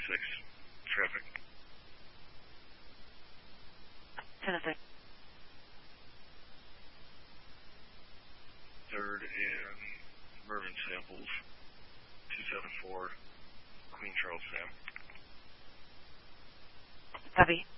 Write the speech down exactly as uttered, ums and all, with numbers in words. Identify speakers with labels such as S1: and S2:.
S1: six, traffic.
S2: ten six.
S1: Third and Mervyn Samples, two seven four, Queen Charles Sam.
S2: Copy.